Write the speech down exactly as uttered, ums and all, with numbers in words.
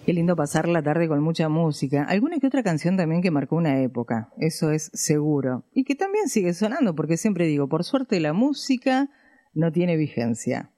Qué lindo pasar la tarde con mucha música. Alguna que otra canción también que marcó una época, eso es seguro. Y que también sigue sonando, porque siempre digo, por suerte la música no tiene vigencia.